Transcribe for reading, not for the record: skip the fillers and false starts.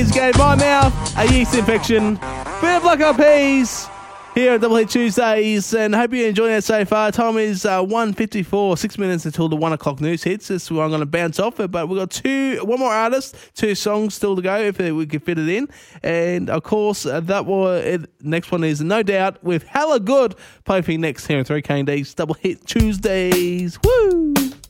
Tuesdays gave my mouth a yeast infection. Bit of Black Eyed Peas here at Double Hit Tuesdays, and hope you're enjoying it so far. Time is 1:54, 6 minutes until the 1 o'clock news hits. This is where I'm going to bounce off it, but we've got one more artist, 2 songs still to go if we can fit it in. And of course, next one is No Doubt with Hella Good, playing next here on 3KD's Double Hit Tuesdays. Woo!